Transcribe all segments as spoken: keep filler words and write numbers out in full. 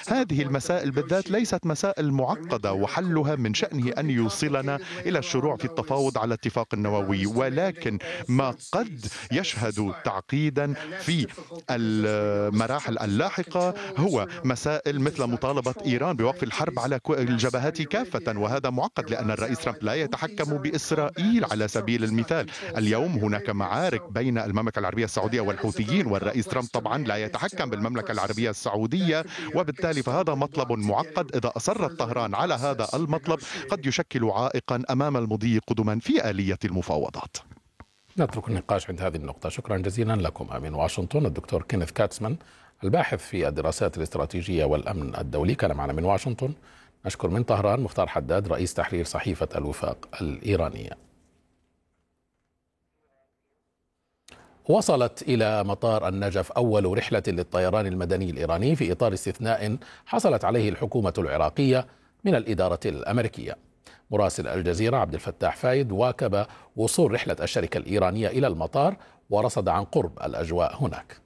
هذه المسائل بالذات ليست مسائل معقدة، وحلها من شأنه أن يوصلنا إلى الشروع في التفاوض على اتفاق نووي، ولكن ما قد يشهد تعقيدا في المراحل اللاحقة هو مسائل مثل مطالبة إيران بوقف الحرب على الجبهات كافة، وهذا معقد لأن الرئيس ترامب لا يتحكم بإسرائيل على سبيل المثال. اليوم هناك معارك بين المملكة العربية السعودية والحوثيين، والرئيس ترامب طبعا لا يتحكم بالمملكة العربية السعودية، وبالتالي فهذا مطلب معقد. إذا أصرت طهران على هذا المطلب قد يشكل عائقا أمام المضي قدما في آلية المفاوضات. نترك النقاش عند هذه النقطة. شكرا جزيلا لكم من واشنطن الدكتور كينيث كاتسمان الباحث في الدراسات الاستراتيجية والأمن الدولي كان معنا من واشنطن. نشكر من طهران مختار حداد رئيس تحرير صحيفة الوفاق الإيرانية. وصلت إلى مطار النجف أول رحلة للطيران المدني الإيراني في إطار استثناء حصلت عليه الحكومة العراقية من الإدارة الأمريكية. مراسل الجزيرة عبد الفتاح فايد واكب وصول رحلة الشركة الإيرانية إلى المطار ورصد عن قرب الأجواء هناك.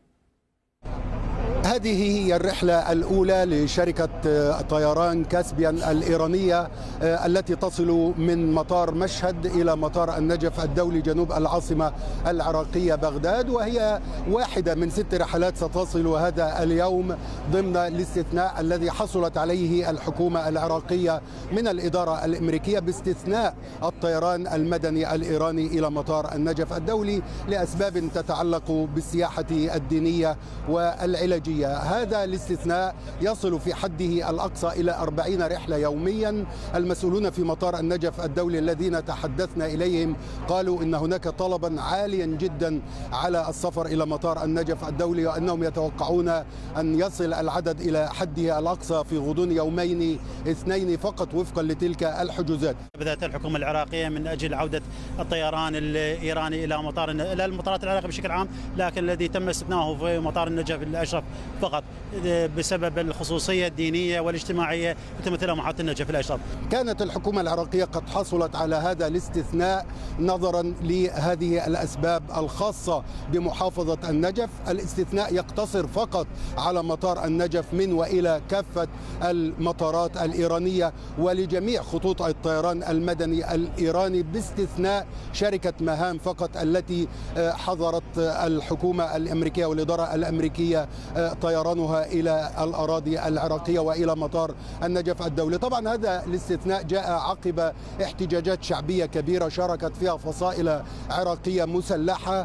هذه هي الرحلة الأولى لشركة طيران كاسبيان الإيرانية التي تصل من مطار مشهد إلى مطار النجف الدولي جنوب العاصمة العراقية بغداد، وهي واحدة من ست رحلات ستصل هذا اليوم ضمن الاستثناء الذي حصلت عليه الحكومة العراقية من الإدارة الأمريكية باستثناء الطيران المدني الإيراني إلى مطار النجف الدولي لأسباب تتعلق بالسياحة الدينية والعلاجية. هذا الاستثناء يصل في حده الأقصى إلى أربعين رحلة يوميا. المسؤولون في مطار النجف الدولي الذين تحدثنا إليهم قالوا إن هناك طلبا عاليا جدا على السفر إلى مطار النجف الدولي، وأنهم يتوقعون أن يصل العدد إلى حده الأقصى في غضون يومين اثنين فقط وفقا لتلك الحجوزات. بدأت الحكومة العراقية من أجل عودة الطيران الإيراني إلى مطار إلى المطارات العراقية بشكل عام، لكن الذي تم استثناؤه في مطار النجف الأشرف فقط بسبب الخصوصية الدينية والاجتماعية تمثلها محطة النجف الأشرف. كانت الحكومة العراقية قد حصلت على هذا الاستثناء نظرا لهذه الأسباب الخاصة بمحافظة النجف. الاستثناء يقتصر فقط على مطار النجف من وإلى كافة المطارات الإيرانية ولجميع خطوط الطيران المدني الإيراني باستثناء شركة مهام فقط التي حظرت الحكومة الأمريكية والإدارة الأمريكية طيرانها إلى الأراضي العراقية وإلى مطار النجف الدولي. طبعا هذا الاستثناء جاء عقب احتجاجات شعبية كبيرة شاركت فيها فصائل عراقية مسلحة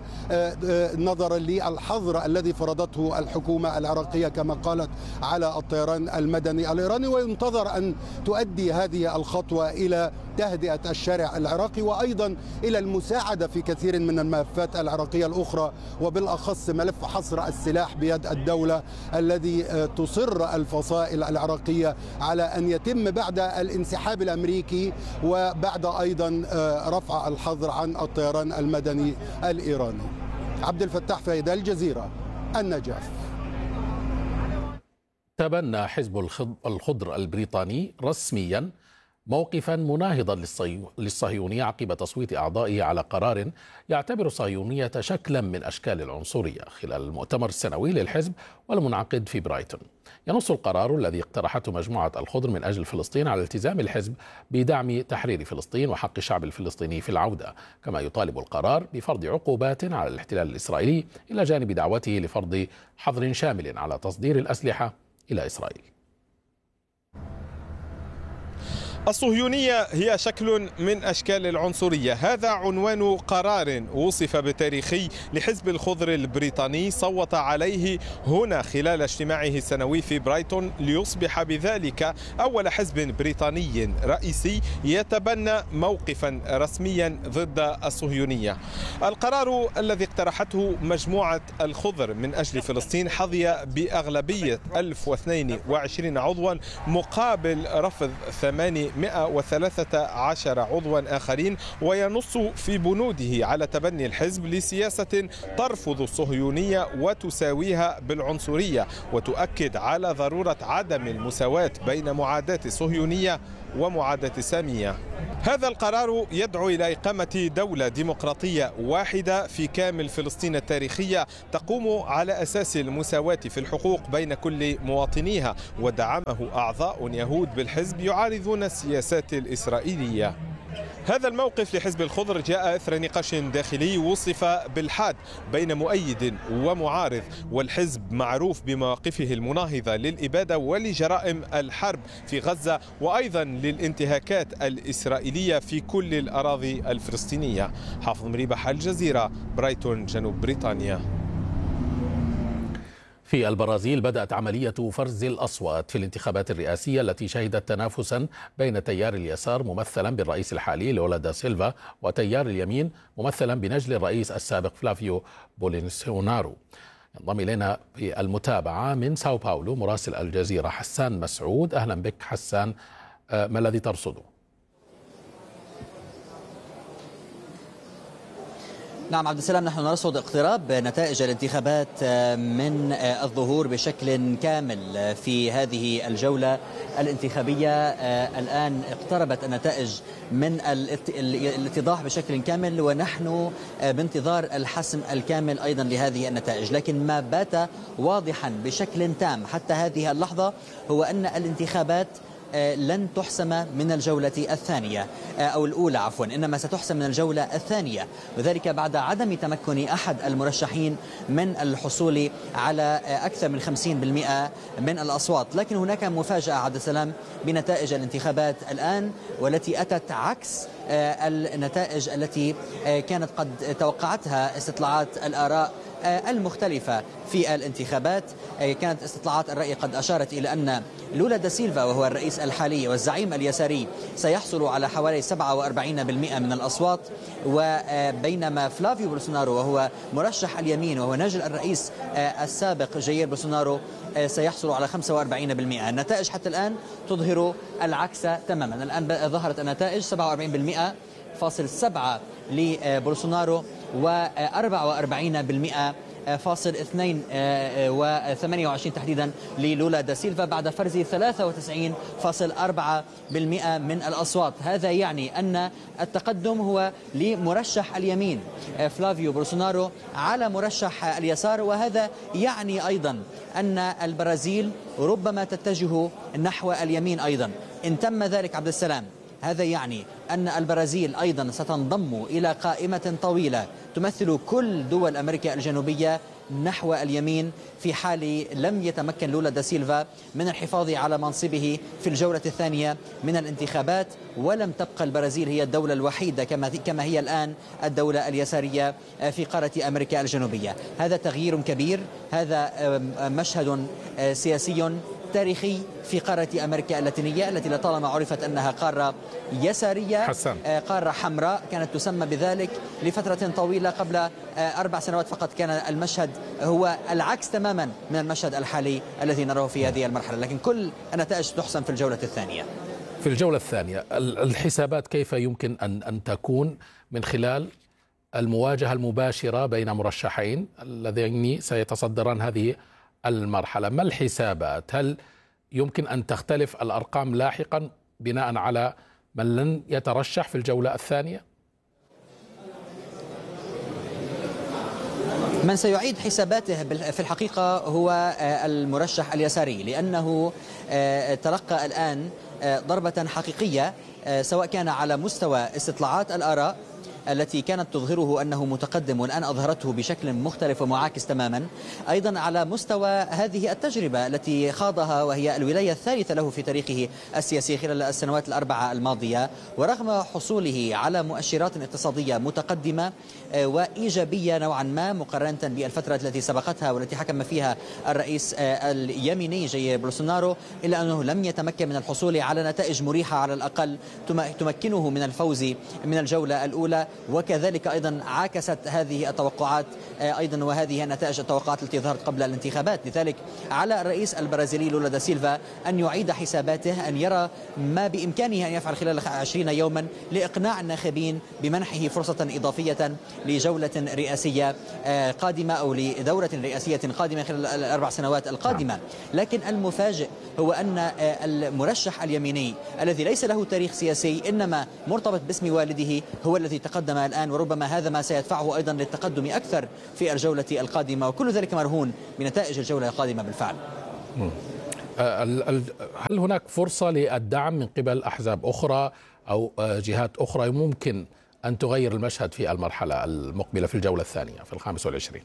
نظرا للحظر الذي فرضته الحكومة العراقية كما قالت على الطيران المدني الإيراني، وينتظر أن تؤدي هذه الخطوة إلى تهدئة الشارع العراقي وأيضا إلى المساعدة في كثير من الملفات العراقية الأخرى، وبالأخص ملف حصر السلاح بيد الدولة الذي تصر الفصائل العراقية على أن يتم بعد الانسحاب الأمريكي وبعد أيضا رفع الحظر عن الطيران المدني الإيراني. عبد الفتاح فايد، الجزيرة، النجف. تبنى حزب الخضر البريطاني رسميا موقفا مناهضا للصهيونية عقب تصويت أعضائه على قرار يعتبر الصهيونية شكلا من أشكال العنصرية خلال المؤتمر السنوي للحزب والمنعقد في برايتون. ينص القرار الذي اقترحته مجموعة الخضر من أجل فلسطين على التزام الحزب بدعم تحرير فلسطين وحق الشعب الفلسطيني في العودة، كما يطالب القرار بفرض عقوبات على الاحتلال الإسرائيلي إلى جانب دعوته لفرض حظر شامل على تصدير الأسلحة إلى إسرائيل. الصهيونية هي شكل من أشكال العنصرية، هذا عنوان قرار وصف بتاريخي لحزب الخضر البريطاني صوت عليه هنا خلال اجتماعه السنوي في برايتون ليصبح بذلك أول حزب بريطاني رئيسي يتبنى موقفا رسميا ضد الصهيونية. القرار الذي اقترحته مجموعة الخضر من أجل فلسطين حظي بأغلبية ألف واثنين وعشرين عضوا مقابل رفض ثمانمائة وثلاثة عشر عضوا آخرين، وينص في بنوده على تبني الحزب لسياسة ترفض الصهيونية وتساويها بالعنصرية، وتؤكد على ضرورة عدم المساواة بين معاداة الصهيونية ومعاداة السامية. هذا القرار يدعو إلى إقامة دولة ديمقراطية واحدة في كامل فلسطين التاريخية تقوم على أساس المساواة في الحقوق بين كل مواطنيها، ودعمه أعضاء يهود بالحزب يعارضون السياسات الإسرائيلية. هذا الموقف لحزب الخضر جاء إثر نقاش داخلي وصف بالحاد بين مؤيد ومعارض، والحزب معروف بمواقفه المناهضة للإبادة ولجرائم الحرب في غزة وأيضا للانتهاكات الإسرائيلية في كل الأراضي الفلسطينية. حافظ مريبح، الجزيرة، برايتون، جنوب بريطانيا. في البرازيل بدأت عملية فرز الأصوات في الانتخابات الرئاسية التي شهدت تنافسا بين تيار اليسار ممثلا بالرئيس الحالي لولا دا سيلفا وتيار اليمين ممثلا بنجل الرئيس السابق فلافيو بولينسونارو. ينضم إلينا في المتابعة من ساو باولو مراسل الجزيرة حسان مسعود. أهلا بك حسان، ما الذي ترصده؟ نعم عبد السلام، نحن نرصد اقتراب نتائج الانتخابات من الظهور بشكل كامل في هذه الجولة الانتخابية. الآن اقتربت النتائج من الاتضاح بشكل كامل، ونحن بانتظار الحسم الكامل أيضا لهذه النتائج. لكن ما بات واضحا بشكل تام حتى هذه اللحظة هو أن الانتخابات لن تحسم من الجولة الثانية أو الأولى عفوا إنما ستحسم من الجولة الثانية، وذلك بعد عدم تمكن أحد المرشحين من الحصول على أكثر من خمسين بالمئة من الأصوات. لكن هناك مفاجأة عبد السلام بنتائج الانتخابات الآن، والتي أتت عكس النتائج التي كانت قد توقعتها استطلاعات الآراء المختلفة في الانتخابات. كانت استطلاعات الرأي قد أشارت إلى أن لولا دا سيلفا وهو الرئيس الحالي والزعيم اليساري سيحصل على حوالي سبعة وأربعين بالمئة من الأصوات، وبينما فلافيو بولسونارو وهو مرشح اليمين وهو نجل الرئيس السابق جاير بولسونارو سيحصل على خمسة وأربعين بالمئة. النتائج حتى الآن تظهر العكس تماما. الآن ظهرت النتائج سبعة وأربعين بالمئة فاصل سبعة لبولسونارو وأربعة وأربعين بالمئة فاصل اثنين وثمانية وعشرين تحديدا للولا دا سيلفا بعد فرز ثلاثة وتسعين فاصل أربعة بالمئة من الأصوات. هذا يعني أن التقدم هو لمرشح اليمين فلافيو بولسونارو على مرشح اليسار، وهذا يعني أيضا أن البرازيل ربما تتجه نحو اليمين أيضا. إن تم ذلك عبد السلام، هذا يعني أن البرازيل أيضا ستنضم إلى قائمة طويلة تمثل كل دول أمريكا الجنوبية نحو اليمين، في حال لم يتمكن لولا دا سيلفا من الحفاظ على منصبه في الجولة الثانية من الانتخابات، ولم تبقى البرازيل هي الدولة الوحيدة كما كما هي الآن الدولة اليسارية في قارة أمريكا الجنوبية. هذا تغيير كبير، هذا مشهد سياسي تاريخي في قارة أمريكا اللاتينية التي لطالما عرفت أنها قارة يسارية حسن. قارة حمراء كانت تسمى بذلك لفترة طويلة. قبل أربع سنوات فقط كان المشهد هو العكس تماما من المشهد الحالي الذي نراه في هذه المرحلة. لكن كل النتائج تحسم في الجولة الثانية. في الجولة الثانية الحسابات كيف يمكن أن أن تكون من خلال المواجهة المباشرة بين مرشحين اللذين سيتصدران هذه المرحلة؟ ما الحسابات؟ هل يمكن أن تختلف الأرقام لاحقا بناء على من لن يترشح في الجولة الثانية؟ من سيعيد حساباته في الحقيقة هو المرشح اليساري، لأنه تلقى الآن ضربة حقيقية سواء كان على مستوى استطلاعات الآراء التي كانت تظهره أنه متقدم والآن أظهرته بشكل مختلف ومعاكس تماما، أيضا على مستوى هذه التجربة التي خاضها وهي الولاية الثالثة له في تاريخه السياسي خلال السنوات الأربعة الماضية. ورغم حصوله على مؤشرات اقتصادية متقدمة وإيجابية نوعا ما مقارنة بالفترة التي سبقتها والتي حكم فيها الرئيس اليميني جاير بولسونارو، إلا أنه لم يتمكن من الحصول على نتائج مريحة على الأقل تمكنه من الفوز من الجولة الأولى. وكذلك أيضا عاكست هذه التوقعات أيضا وهذه النتائج التوقعات التي ظهرت قبل الانتخابات. لذلك على الرئيس البرازيلي لولا دا سيلفا أن يعيد حساباته، أن يرى ما بإمكانه أن يفعل خلال عشرين يوما لإقناع الناخبين بمنحه فرصة إضافية لجولة رئاسية قادمة أو لدورة رئاسية قادمة خلال الأربع سنوات القادمة. لكن المفاجئ هو أن المرشح اليميني الذي ليس له تاريخ سياسي إنما مرتبط باسم والده هو الذي تقدم الآن، وربما هذا ما سيدفعه أيضا للتقدم أكثر في الجولة القادمة، وكل ذلك مرهون بنتائج الجولة القادمة بالفعل. هل هناك فرصة للدعم من قبل أحزاب أخرى أو جهات أخرى ممكن أن تغير المشهد في المرحلة المقبلة في الجولة الثانية في الخامس والعشرين؟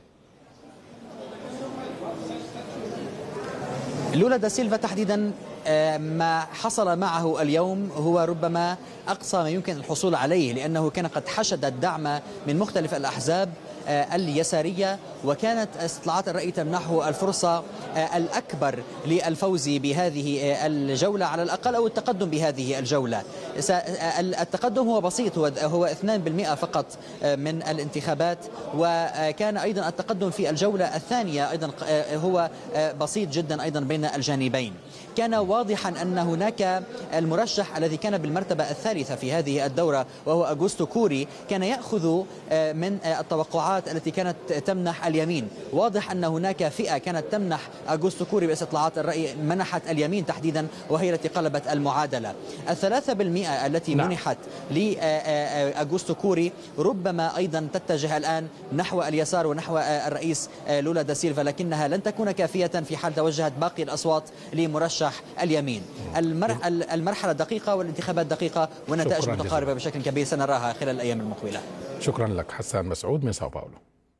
لولا دا سيلفا تحديدا ما حصل معه اليوم هو ربما أقصى ما يمكن الحصول عليه، لأنه كان قد حشد الدعم من مختلف الأحزاب اليسارية، وكانت استطلاعات الرأي تمنحه الفرصة الأكبر للفوز بهذه الجولة على الأقل أو التقدم بهذه الجولة. التقدم هو بسيط، هو هو اثنين بالمئة فقط من الانتخابات، وكان أيضا التقدم في الجولة الثانية أيضا هو بسيط جدا أيضا بين الجانبين. كان واضحا أن هناك المرشح الذي كان بالمرتبة الثالثة في هذه الدورة وهو أغوستو كوري كان يأخذ من التوقعات التي كانت تمنح اليمين. واضح أن هناك فئة كانت تمنح أغوستو كوري باستطلاعات الرأي منحت اليمين تحديدا، وهي التي قلبت المعادلة. الثلاثة بالمئة التي نعم. منحت لأغوستو كوري ربما أيضا تتجه الآن نحو اليسار ونحو الرئيس لولا دا سيلفا، لكنها لن تكون كافية في حال توجهت باقي الأصوات لمرشح اليمين. المرحلة دقيقة والانتخابات دقيقة والنتائج متقاربة بشكل كبير، سنراها خلال الأيام المقبلة. شكرا لك حسان مسعود من ساو باولو.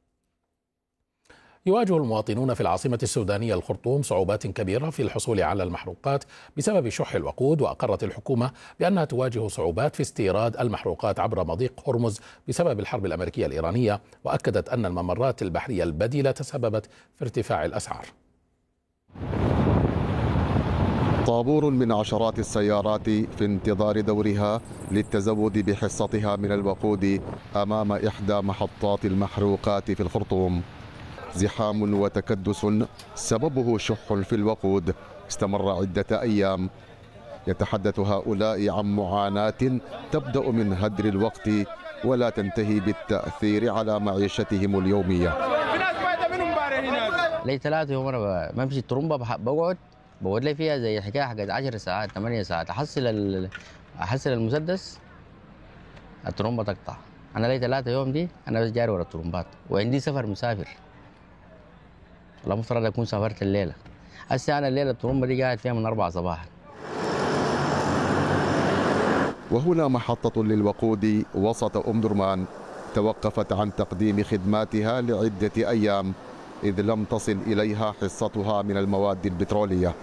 يواجه المواطنون في العاصمة السودانية الخرطوم صعوبات كبيرة في الحصول على المحروقات بسبب شح الوقود، وأقرت الحكومة بأنها تواجه صعوبات في استيراد المحروقات عبر مضيق هرمز بسبب الحرب الأمريكية الإيرانية، وأكدت أن الممرات البحرية البديلة تسببت في ارتفاع الأسعار. طابور من عشرات السيارات في انتظار دورها للتزود بحصتها من الوقود أمام إحدى محطات المحروقات في الخرطوم. زحام وتكدس سببه شح في الوقود استمر عدة أيام. يتحدث هؤلاء عن معاناة تبدأ من هدر الوقت ولا تنتهي بالتأثير على معيشتهم اليومية. لي ثلاثة يوم أنا بمشي الطرمبة بقعد بقعد لي فيها زي الحكاية حقت عشر ساعات ثمانية ساعات، أحصل ال... أحصل المسدس الطرمبة تقطع. أنا لي ثلاثة يوم دي أنا بس جاري ورا الطرمبات، وعندي سفر مسافر. والله مفترض أكون سافرت الليلة. هسه أنا الليلة الطرمبة دي قاعد فيها من أربعة صباحا. وهنا محطة للوقود وسط أم درمان توقفت عن تقديم خدماتها لعدة أيام إذ لم تصل إليها حصتها من المواد البترولية.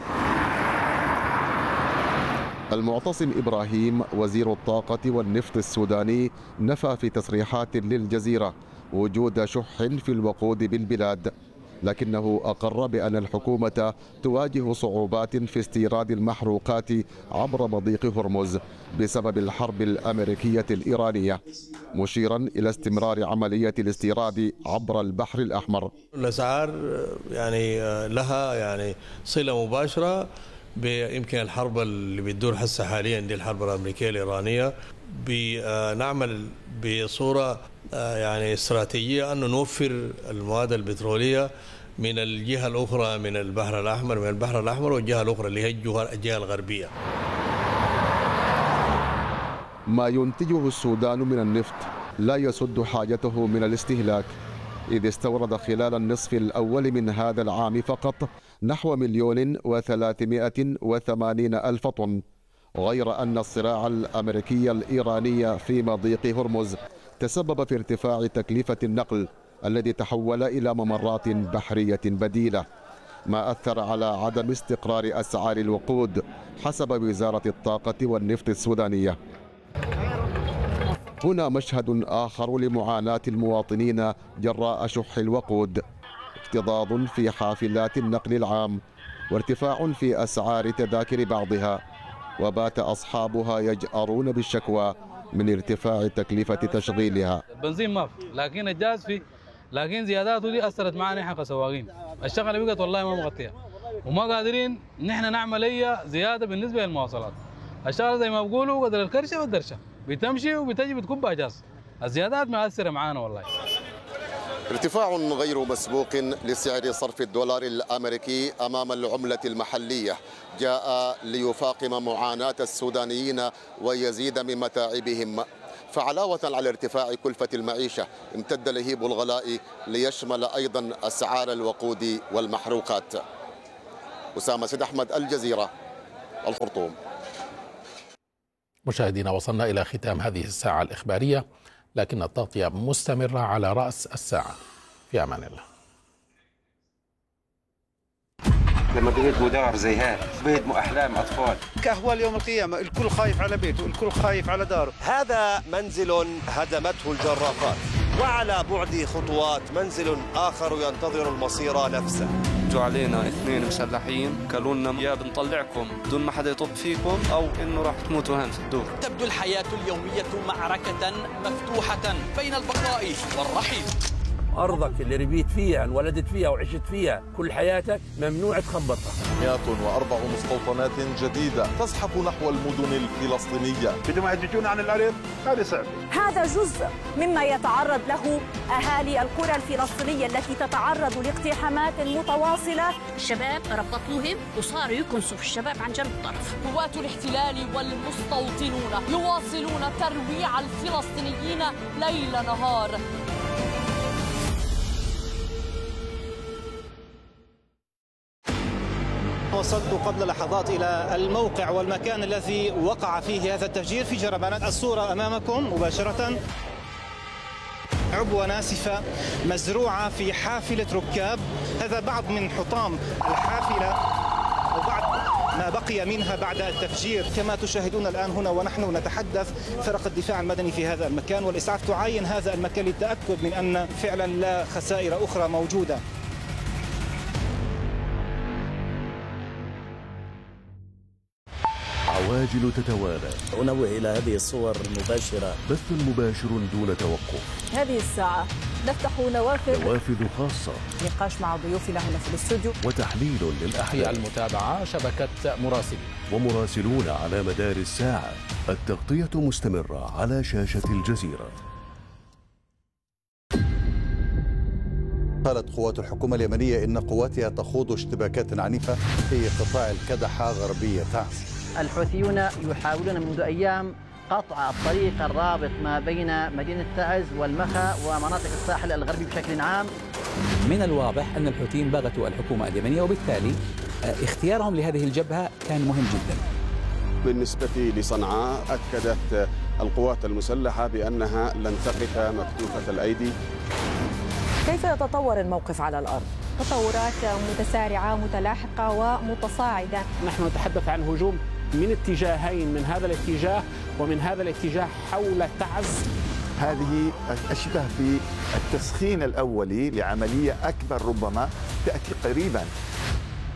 المعتصم إبراهيم وزير الطاقة والنفط السوداني نفى في تصريحات للجزيرة وجود شح في الوقود بالبلاد، لكنه أقر بأن الحكومة تواجه صعوبات في استيراد المحروقات عبر مضيق هرمز بسبب الحرب الأمريكية الإيرانية، مشيرا إلى استمرار عملية الاستيراد عبر البحر الأحمر. الأسعار يعني لها يعني صلة مباشرة بيمكن الحرب اللي بتدور هسه حاليا دي الحرب الأمريكية الإيرانية. بنعمل بصورة يعني استراتيجية أن نوفر المواد البترولية من الجهة الأخرى من البحر الأحمر من البحر الأحمر والجهة الأخرى اللي هي الجهة الغربية. ما ينتجه السودان من النفط لا يسد حاجته من الاستهلاك، إذ استورد خلال النصف الأول من هذا العام فقط نحو مليون وثلاثمائة وثمانين ألف طن، غير أن الصراع الأمريكي الإيراني في مضيق هرمز تسبب في ارتفاع تكلفة النقل الذي تحول إلى ممرات بحرية بديلة، ما أثر على عدم استقرار أسعار الوقود حسب وزارة الطاقة والنفط السودانية. هنا مشهد آخر لمعاناة المواطنين جراء شح الوقود، اكتظاظ في حافلات النقل العام وارتفاع في أسعار تذاكر بعضها، وبات أصحابها يجأرون بالشكوى من ارتفاع تكلفة تشغيلها. البنزين ما في، لكن الجاز في، لكن زياداته دي أثرت معنا نحن كسواقين. الشغلة بقت والله ما مغطية، وما قادرين نحن نعمل أي زيادة بالنسبة للمواصلات. الشغلة زي ما بقولوا قدر الكرشة والدرشة، بتمشي وبتجي بتكب جاز. الزيادات مؤثرة معانا والله. ارتفاع غير مسبوق لسعر صرف الدولار الأمريكي أمام العملة المحلية جاء ليفاقم معاناة السودانيين ويزيد من متاعبهم. فعلاوة على ارتفاع كلفة المعيشة امتد لهيب الغلاء ليشمل أيضا أسعار الوقود والمحروقات. أسامة سيد أحمد، الجزيرة، الخرطوم. مشاهدينا، وصلنا إلى ختام هذه الساعة الإخبارية، لكن التغطية مستمرة على رأس الساعة. في أمان الله. لما بيهدموا دار زي هذا بيهدموا أحلام أطفال. كأهوال يوم القيامة، الكل خايف على بيته، الكل خايف على داره. هذا منزل هدمته الجرافات، وعلى بعد خطوات منزل آخر ينتظر المصير نفسه. جو علينا اثنين مسلحين قالوا لنا يا بنطلعكم بدون ما حدا يطب فيكم او انه راح تموتوا هان في الدور. تبدو الحياة اليومية معركة مفتوحة بين البقاء والرحيل. أرضك اللي ربيت فيها انولدت فيها وعشت فيها كل حياتك ممنوع تخبطها. مئة وأربع مستوطنات جديدة تزحف نحو المدن الفلسطينية. بدهم يهججون عن الأرض، هذا صعب. هذا جزء مما يتعرض له أهالي القرى الفلسطينية التي تتعرض لاقتحامات متواصلة. الشباب ربطوهم وصاروا يكنسوا في الشباب عن جنب الطرف. قوات الاحتلال والمستوطنون يواصلون ترويع الفلسطينيين ليل نهار. وصلت قبل لحظات إلى الموقع والمكان الذي وقع فيه هذا التفجير في جربانات. الصورة أمامكم مباشرة، عبوة ناسفة مزروعة في حافلة ركاب. هذا بعض من حطام الحافلة وبعض ما بقي منها بعد التفجير. كما تشاهدون الآن هنا ونحن نتحدث، فرق الدفاع المدني في هذا المكان والإسعاف تعاين هذا المكان للتأكد من أن فعلا لا خسائر أخرى موجودة. عواجل تتوالى. أنوه إلى هذه الصور المباشرة. بث مباشر دون توقف. هذه الساعة نفتح نوافذ نوافذ خاصة. نقاش مع ضيوفنا هنا في الاستوديو. وتحليل للأحداث. في المتابعة شبكة مراسلين. ومراسلون على مدار الساعة. التغطية مستمرة على شاشة الجزيرة. قالت قوات الحكومة اليمنية إن قواتها تخوض اشتباكات عنيفة في قطاع الكدحة غربية تعز. الحوثيون يحاولون منذ أيام قطع الطريق الرابط ما بين مدينة تعز والمخا ومناطق الساحل الغربي بشكل عام. من الواضح أن الحوثيين بغتوا الحكومة اليمنية، وبالتالي اختيارهم لهذه الجبهة كان مهم جدا. بالنسبة لصنعاء أكدت القوات المسلحة بأنها لن تقف مكتوفة الأيدي. كيف يتطور الموقف على الأرض؟ تطورات متسارعة متلاحقة ومتصاعدة. نحن نتحدث عن هجوم من اتجاهين، من هذا الاتجاه ومن هذا الاتجاه حول تعز. هذه أشبه بالتسخين الأولي لعملية أكبر ربما تأتي قريبا.